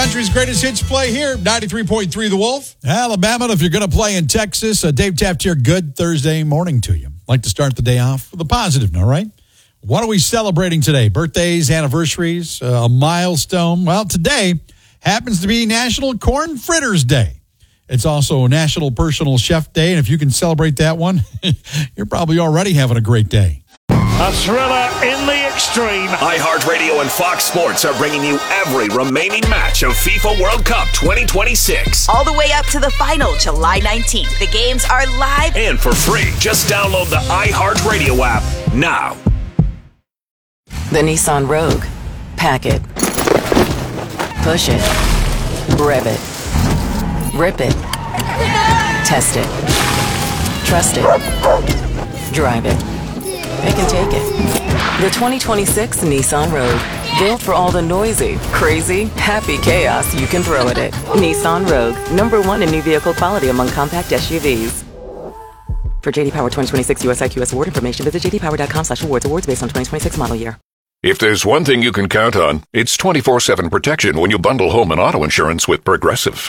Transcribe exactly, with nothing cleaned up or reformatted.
Country's greatest hits play here, ninety-three point three The Wolf. Alabama, if you're going to play in Texas, uh, Dave Taft here, good Thursday morning to you. Like to start the day off with a positive, all right? What are we celebrating today? Birthdays, anniversaries, uh, a milestone? Well, today happens to be National Corn Fritters Day. It's also National Personal Chef Day, and if you can celebrate that one, you're probably already having a great day. A thriller in the extreme. iHeartRadio and Fox Sports are bringing you every remaining match of FIFA World Cup twenty twenty-six. All the way up to the final, July nineteenth. The games are live and for free. Just download the iHeartRadio app now. The Nissan Rogue. Pack it. Push it. Rev it. Rip it. Test it. Trust it. Drive it. It can take it. The twenty twenty-six Nissan Rogue. Built for all the noisy, crazy, happy chaos you can throw at it. Nissan Rogue. Number one in new vehicle quality among compact S U Vs. For J D Power twenty twenty-six U S I Q S award information, visit j d power dot com slash awards. Awards based on twenty twenty-six model year. If there's one thing you can count on, it's twenty-four seven protection when you bundle home and auto insurance with Progressive.